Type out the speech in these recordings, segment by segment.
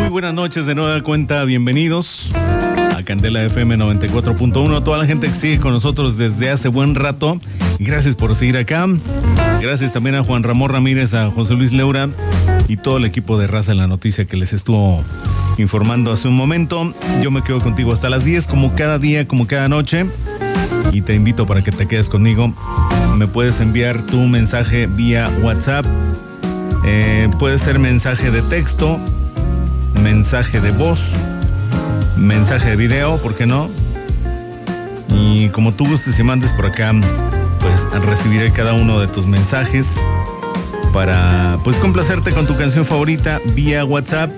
Muy buenas noches de nueva cuenta, bienvenidos a Candela FM 94.1. Toda la gente que sigue con nosotros desde hace buen rato, gracias por seguir acá. Gracias también a Juan Ramón Ramírez, a José Luis Leura y todo el equipo de Raza en la Noticia que les estuvo informando hace un momento. Yo me quedo contigo hasta las 10, como cada día, como cada noche, y te invito para que te quedes conmigo. Me puedes enviar tu mensaje vía WhatsApp, puede ser mensaje de texto, mensaje de voz, mensaje de video, ¿por qué no? Y como tú gustes y mandes por acá, pues recibiré cada uno de tus mensajes para pues complacerte con tu canción favorita vía WhatsApp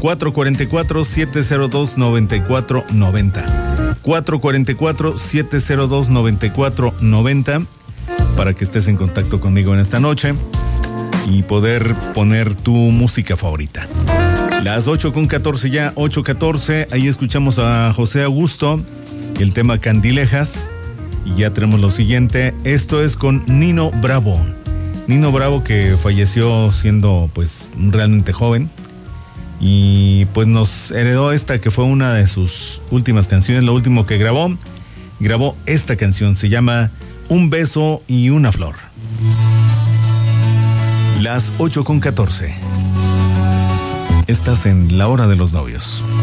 444-702-9490. 444-702-9490 para que estés en contacto conmigo en esta noche y poder poner tu música favorita. Las 8:14 ya, 8:14, ahí escuchamos a José Augusto, el tema Candilejas, y ya tenemos lo siguiente. Esto es con Nino Bravo. Nino Bravo, que falleció siendo pues realmente joven, y pues nos heredó esta que fue una de sus últimas canciones, lo último que grabó esta canción, se llama Un beso y una flor. Las 8:14. Estás en La Hora de los Novios.